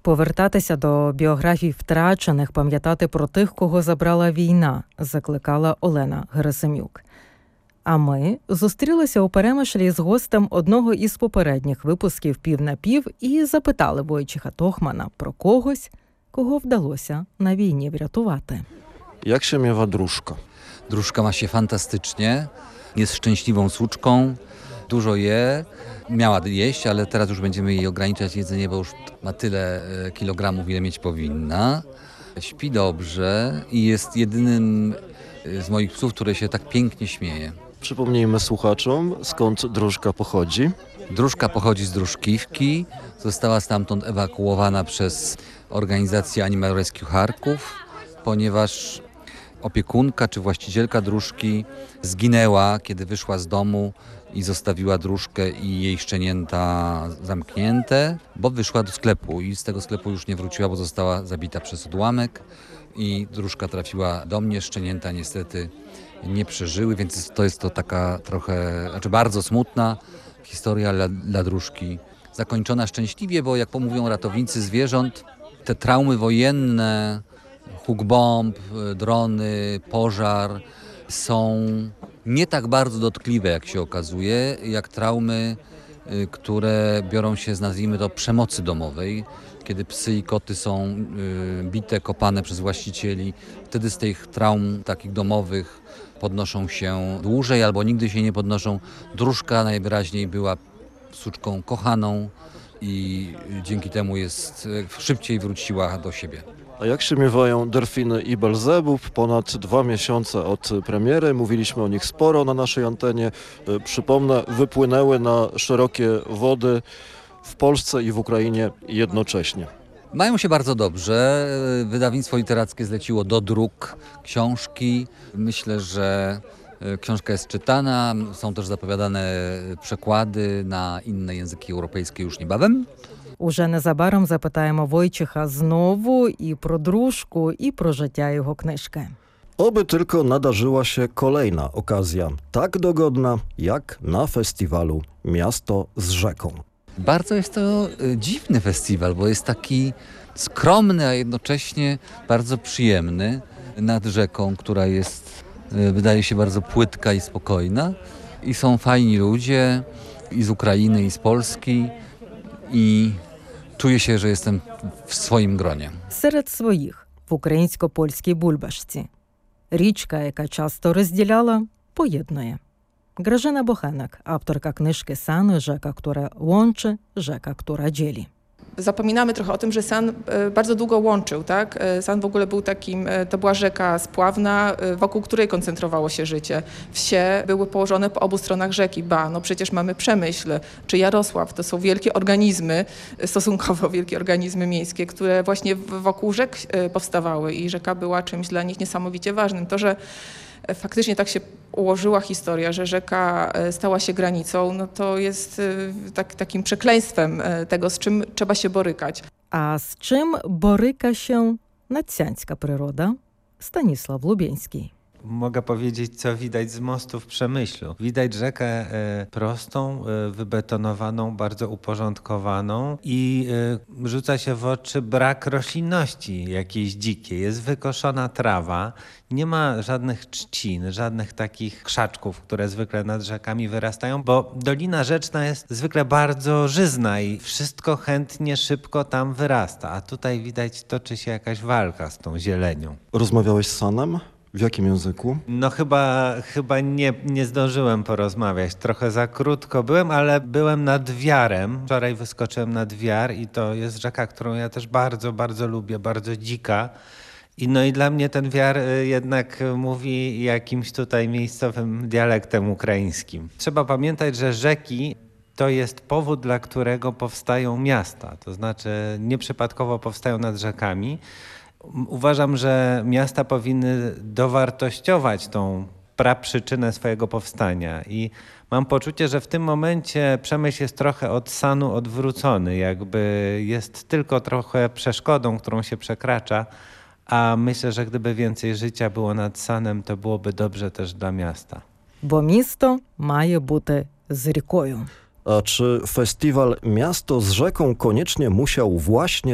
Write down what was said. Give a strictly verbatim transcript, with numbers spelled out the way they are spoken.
Повертатися до біографій втрачених, пам'ятати про тих, кого забрала війна, закликала Олена Герасим'юк. А ми зустрілися у Перемишлі з гостем одного із попередніх випусків «Пів на пів» і запитали Войцеха Тохмана про когось, кого вдалося на війні wratować. Jak się miewa dróżka? Dróżka ma się fantastycznie, jest szczęśliwą suczką, dużo je. Miała jeść, ale teraz już będziemy jej ograniczać jedzenie, bo już ma tyle kilogramów, ile mieć powinna. Śpi dobrze i jest jedynym z moich psów, który się tak pięknie śmieje. Przypomnijmy słuchaczom, skąd dróżka pochodzi. Dróżka pochodzi z Dróżkiwki, została stamtąd ewakuowana przez organizację Animal Rescue Charków, ponieważ opiekunka czy właścicielka dróżki zginęła, kiedy wyszła z domu i zostawiła dróżkę i jej szczenięta zamknięte, bo wyszła do sklepu i z tego sklepu już nie wróciła, bo została zabita przez odłamek i dróżka trafiła do mnie, szczenięta niestety nie przeżyły, więc to jest to taka trochę, znaczy bardzo smutna historia dla, dla dróżki. Zakończona szczęśliwie, bo jak pomówią ratownicy zwierząt, te traumy wojenne, huk bomb, drony, pożar są nie tak bardzo dotkliwe, jak się okazuje, jak traumy, które biorą się z, nazwijmy to, przemocy domowej, kiedy psy i koty są bite, kopane przez właścicieli. Wtedy z tych traum takich domowych podnoszą się dłużej albo nigdy się nie podnoszą. Dróżka najwyraźniej była suczką kochaną i dzięki temu jest szybciej wróciła do siebie. A jak się miewają delfiny i Belzebub? Ponad dwa miesiące od premiery. Mówiliśmy o nich sporo na naszej antenie. Przypomnę, wypłynęły na szerokie wody w Polsce i w Ukrainie jednocześnie. Mają się bardzo dobrze. Wydawnictwo literackie zleciło do druk książki. Myślę, że książka jest czytana. Są też zapowiadane przekłady na inne języki europejskie już niebawem. Уже незабаром запитаємо Войцеха знову і про дружку, і про життя його книжки. Oby tylko nadarzyła się kolejna okazja, tak dogodna jak na festiwalu Miasto z rzeką. Bardzo jest to dziwny festiwal, bo jest taki skromny, a jednocześnie bardzo przyjemny nad rzeką, która jest, wydaje się, bardzo płytka i spokojna. I są fajni ludzie i z Ukrainy, i z Polski. I czuję się, że jestem w swoim gronie. Серед своїх в українсько-польській бульбашці. Річка, яка часто розділяла, поєднує. Grażyna Bochenek, авторка книжки «San», rzeka, która łączy, rzeka, która dzieli. Zapominamy trochę o tym, że San bardzo długo łączył, tak? San w ogóle był takim, to była rzeka spławna, wokół której koncentrowało się życie. Wsie były położone po obu stronach rzeki. Ba, no przecież mamy Przemyśl czy Jarosław. To są wielkie organizmy, stosunkowo wielkie organizmy miejskie, które właśnie wokół rzek powstawały i rzeka była czymś dla nich niesamowicie ważnym. To, że faktycznie tak się ułożyła historia, że rzeka stała się granicą, no to jest tak, takim przekleństwem tego, z czym trzeba się borykać. А з чим боryka się надсянська природа? Stanisław Lubieński. Mogę powiedzieć, co widać z mostu w Przemyślu. Widać rzekę e, prostą, e, wybetonowaną, bardzo uporządkowaną i e, rzuca się w oczy brak roślinności jakiejś dzikiej. Jest wykoszona trawa, nie ma żadnych trzcin, żadnych takich krzaczków, które zwykle nad rzekami wyrastają, bo Dolina Rzeczna jest zwykle bardzo żyzna i wszystko chętnie, szybko tam wyrasta, a tutaj widać toczy się jakaś walka z tą zielenią. Rozmawiałeś z Sanem? W jakim języku? No chyba, chyba nie, nie zdążyłem porozmawiać. Trochę za krótko byłem, ale byłem nad Wiarem. Wczoraj wyskoczyłem nad Wiar i to jest rzeka, którą ja też bardzo, bardzo lubię, bardzo dzika. I no i dla mnie ten Wiar jednak mówi jakimś tutaj miejscowym dialektem ukraińskim. Trzeba pamiętać, że rzeki to jest powód, dla którego powstają miasta. To znaczy nieprzypadkowo powstają nad rzekami. Uważam, że miasta powinny dowartościować tą praprzyczynę swojego powstania i mam poczucie, że w tym momencie Przemyśl jest trochę od Sanu odwrócony, jakby jest tylko trochę przeszkodą, którą się przekracza, a myślę, że gdyby więcej życia było nad Sanem, to byłoby dobrze też dla miasta. Бо місто має бути з рікою. A czy festiwal Miasto z rzeką koniecznie musiał właśnie